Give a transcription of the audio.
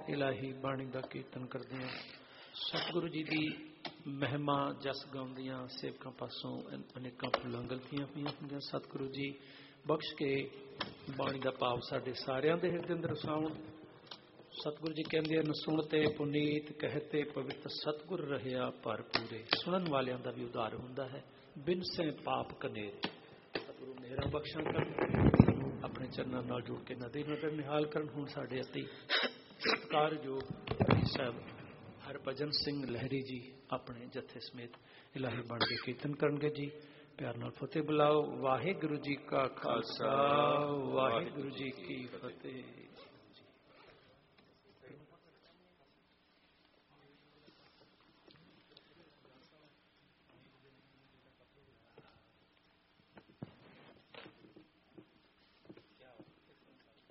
ਇਲਾਹੀ ਬਾਣੀ ਦਾ ਕੀਰਤਨ ਕਰਦੇ ਹਾਂ। ਸਤਿਗੁਰੂ ਜੀ ਦੀ ਮਹਿਮਾ ਜਸ ਗਾਉਂਦੀਆਂ ਸੇਵਕਾਂ ਪਾਸੋਂ ਅਨੇਕਾਂ ਫੁੱਲਾਂ ਗਲਤੀਆਂ ਪਈਆਂ ਹੁੰਦੀਆਂ। ਸਤਿਗੁਰੂ ਜੀ ਬਖਸ਼ ਕੇ ਬਾਣੀ ਦਾ ਭਾਵ ਸਾਡੇ ਸਾਰਿਆਂ ਦੇ ਹਿਰਦੇ ਅੰਦਰ ਵਸਾਉਣ। ਸਤਿਗੁਰੂ ਜੀ ਕਹਿੰਦੇ ਹਨ, ਸੁਣਤੇ ਪੁਨੀਤ ਕਹਤੇ ਪਵਿੱਤ ਸਤਿਗੁਰ ਰਹਿਆ ਭਰਪੂਰੇ। ਸੁਣਨ ਵਾਲਿਆਂ ਦਾ ਵੀ ਉਧਾਰ ਹੁੰਦਾ ਹੈ। ਬਿਨ ਸੇ ਪਾਪ ਕਨੇਰੇ। ਸਤਿਗੁਰੂ ਮੇਹਰਾਂ ਬਖਸ਼ਾਂ ਕਰਨ, ਆਪਣੇ ਚਰਨਾਂ ਨਾਲ ਜੁੜ ਕੇ ਨਦੀ ਨਦਰ ਨਿਹਾਲ ਕਰਨ। ਹੁਣ ਸਾਡੇ ਅਤੀ ਸਤਿਕਾਰਯੋਗ ਸਾਹਿਬ ਹਰਭਜਨ ਸਿੰਘ ਲਹਿਰੀ ਜੀ ਆਪਣੇ ਜਥੇ ਸਮੇਤ ਇਲਾਹੀ ਬਾਣੀ ਦੇ ਕੀਰਤਨ ਕਰਨਗੇ ਜੀ। ਪਿਆਰ ਨਾਲ ਫਤਿਹ ਬੁਲਾਓ। ਵਾਹਿਗੁਰੂ ਜੀ ਕਾ ਖਾਲਸਾ, ਵਾਹਿਗੁਰੂ ਜੀ ਕੀ ਫਤਿਹ।